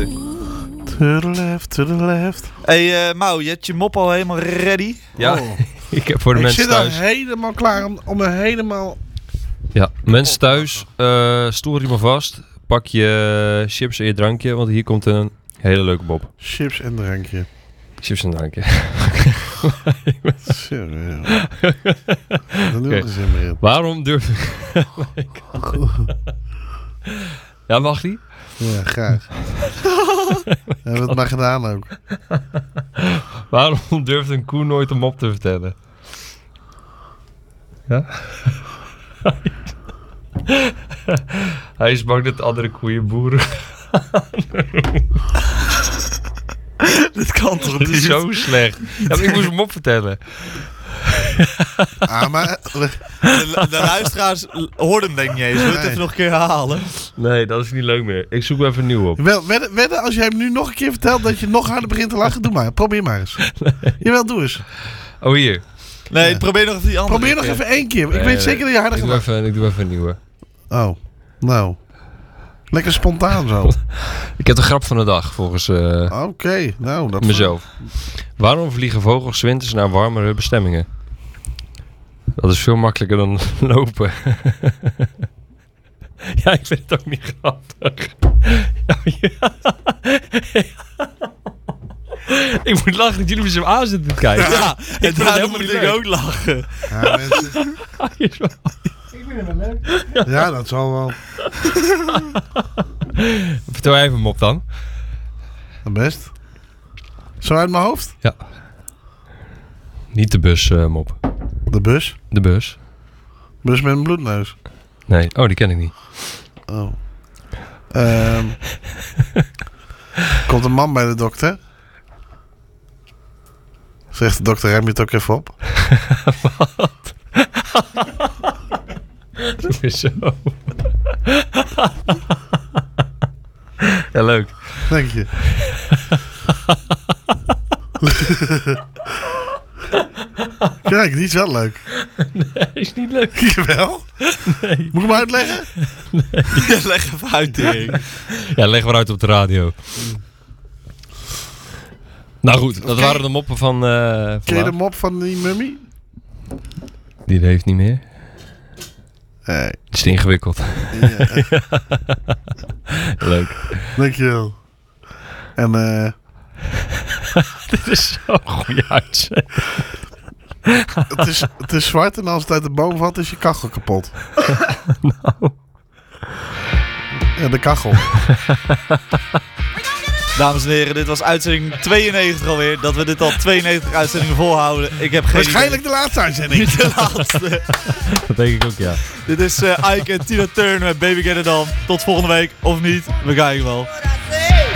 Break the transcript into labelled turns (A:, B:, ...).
A: leuk.
B: To the left, to the left.
C: Hey, Mau, je hebt je mop al helemaal ready?
A: Ja,
B: Oh.
A: ik heb voor de mensen
B: Ik zit al
A: thuis...
B: helemaal klaar om me helemaal...
A: Ja, mensen thuis, stoer je maar vast. Pak je chips en je drankje, want hier komt een hele leuke Bob.
B: Chips en drankje.
A: Chips en drankje.
B: Serieus. Dan doe ik
A: Oké.
B: er zin meer in.
A: Waarom durf Ja, mag die?
B: Ja, graag. Hebben we het maar gedaan ook.
A: Waarom durft een koe nooit een mop te vertellen? Ja? Hij is bang dat andere koeien boeren.
C: Dit kan toch
A: Dat is
C: niet?
A: zo slecht. Ja, maar ik moest hem mop vertellen.
B: Ah, maar...
C: De luisteraars hoorden hem denk ik niet eens. Wil je het
B: Nee.
C: even nog een keer herhalen?
A: Nee, dat is niet leuk meer. Ik zoek even een nieuw op.
B: Wel, wedden, als jij hem nu nog een keer vertelt dat je nog harder begint te lachen, doe maar. Probeer maar eens. Jawel, doe eens.
A: Oh, hier.
C: Nee,
B: Ja.
C: probeer nog even die andere.
B: Probeer nog
C: keer.
B: even 1 keer. Ik weet zeker dat je harder
A: ik
B: gaat
A: doe
B: lachen.
A: Ik doe even een nieuwe.
B: Oh, nou. Lekker spontaan zo.
A: Ik heb de grap van de dag, volgens
B: Oké, nou. Dat
A: mezelf. Waarom vliegen vogels 's winters naar warmere bestemmingen? Dat is veel makkelijker dan lopen. Ja, ik vind het ook niet grappig. Ja, ik moet lachen dat jullie me zo aan zitten te kijken.
C: Ja, en
A: vind het
C: daarom
A: helemaal
C: moet
A: niet
C: ik
A: leuk.
C: ook lachen.
B: Ja, mensen. Ja, dat zal wel.
A: Vertel jij even hem op dan.
B: Best. Zo uit mijn hoofd?
A: Ja. Niet de bus, mop.
B: De bus.
A: De bus.
B: Bus met een bloedneus.
A: Nee, oh, die ken ik niet.
B: Oh. Komt een man bij de dokter. Zegt de dokter, ruim je het ook even op?
A: Doe eens zo. Ja, leuk.
B: Denk je? Kijk, die is wel leuk.
A: Nee, is niet leuk.
B: Jawel? Nee. Moet ik hem uitleggen?
C: Leg even uit, Dirk.
A: Ja, leg maar uit op de radio. Nou goed, dat
B: Oké.
A: waren de moppen van
B: Ken je de
A: vandaag.
B: mop van die mummie?
A: Die heeft niet meer.
B: Nee.
A: Het is te ingewikkeld.
B: Ja,
A: Leuk.
B: dankjewel. En
A: Dit is zo'n goede uitzending.
B: het is zwart en als het uit de boom valt is je kachel kapot.
A: Nou.
B: Ja, de kachel.
C: Dames en heren, dit was uitzending 92 alweer. Dat we dit al 92 uitzendingen volhouden. Ik heb geen
B: Waarschijnlijk de laatste uitzending.
C: idee. Niet de laatste.
A: Dat denk ik ook, ja.
C: Dit is Ike en Tina Turner met Baby Get It On. Tot volgende week, of niet. We kijken wel.